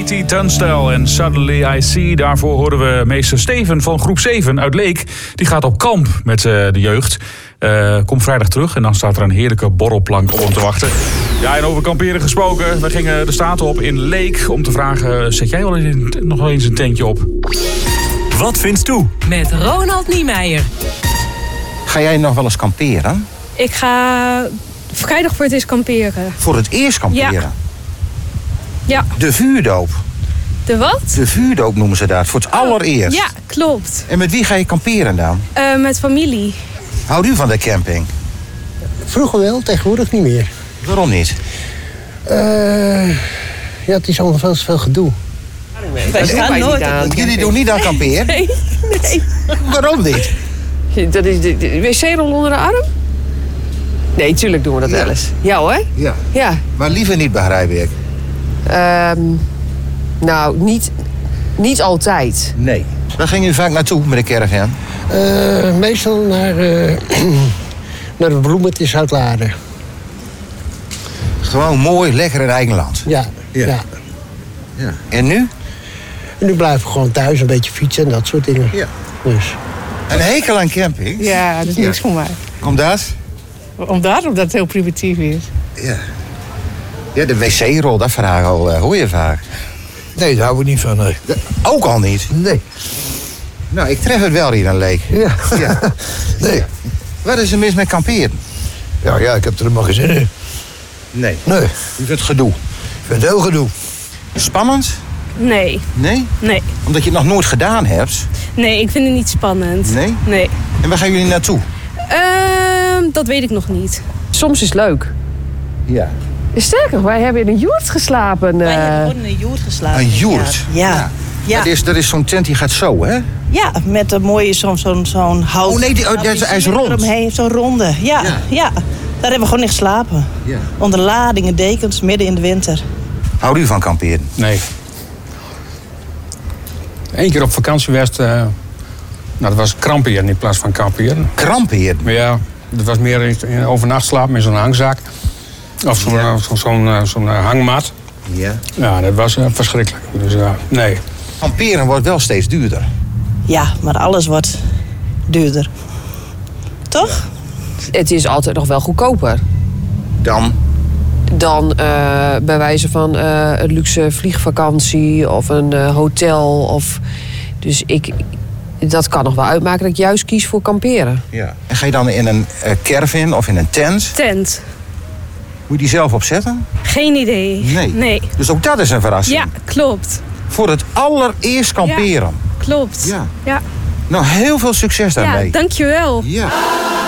KT Tunstall en Suddenly I See. Daarvoor horen we meester Steven van groep 7 uit Leek. Die gaat op kamp met de jeugd. Komt vrijdag terug en dan staat er een heerlijke borrelplank op hem te wachten. Ja, en over kamperen gesproken. We gingen de Staten op in Leek om te vragen... zet jij wel nog eens een tentje op? Wat vindt toe? Met Ronald Niemeyer. Ga jij nog wel eens kamperen? Ik ga vrijdag voor het eerst kamperen. Voor het eerst kamperen? Ja. De vuurdoop. De wat? De vuurdoop noemen ze dat, voor het allereerst. Ja, klopt. En met wie ga je kamperen dan? Met familie. Houdt u van de camping? Vroeger wel, tegenwoordig niet meer. Waarom niet? Ja, het is allemaal veel te veel gedoe. Wij staan nooit aan. Jullie doen niet aan kamperen? Nee. Waarom niet? Dat is de wc-rol onder de arm? Nee, tuurlijk doen we dat wel eens. Ja hoor? Ja. Ja. Maar liever niet, begrijp ik. Nou, niet altijd. Nee. Waar ging u vaak naartoe met de caravan? Meestal naar de bloemen in Zuidlaren. Gewoon mooi, lekker in eigen land. Ja. En nu? En nu blijven we gewoon thuis een beetje fietsen en dat soort dingen. Ja. Dus. Een hekel aan camping? Ja, dat is niks voor mij. Komt dat? Omdat het heel primitief is. Ja. Ja, de wc-rol, dat verhaal hoor je vaak. Nee, daar hou ik niet van. Nee. Ook al niet? Nee. Nou, ik tref het wel hier aan Leek. Ja. Nee. Wat is er mis met kamperen? Ja, ik heb er helemaal geen zin in. Nee. Nee. U vindt het gedoe? Ik vind het heel gedoe. Spannend? Nee. Nee? Nee. Omdat je het nog nooit gedaan hebt? Nee, ik vind het niet spannend. Nee? Nee. En waar gaan jullie naartoe? Dat weet ik nog niet. Soms is het leuk. Ja. Sterker, wij hebben in een joert geslapen. Wij hebben gewoon in een joert geslapen. Een joert? Ja. Dat is zo'n tent die gaat zo, hè? Ja, met een mooie zo'n hout. Oh nee, hij is rond. Eromheen, zo'n ronde. Ja. Daar hebben we gewoon in geslapen. Ja. Onder ladingen, dekens, midden in de winter. Houdt u van kamperen? Nee. Eén keer op vakantie was dat was kramperen in plaats van kamperen. Kramperen? Ja, dat was meer overnacht slapen met zo'n hangzak. Of zo'n hangmat. Ja. Ja, dat was verschrikkelijk. Dus nee. Kamperen wordt wel steeds duurder. Ja, maar alles wordt duurder. Toch? Het is altijd nog wel goedkoper. Dan bij wijze van een luxe vliegvakantie of een hotel. Dus dat kan nog wel uitmaken dat ik juist kies voor kamperen. Ja. En ga je dan in een caravan of in een tent? Tent. Moet je die zelf opzetten? Geen idee. Nee. Dus ook dat is een verrassing. Ja, klopt. Voor het allereerst kamperen. Ja, klopt. Ja. Nou, heel veel succes daarmee. Ja, dankjewel. Ja.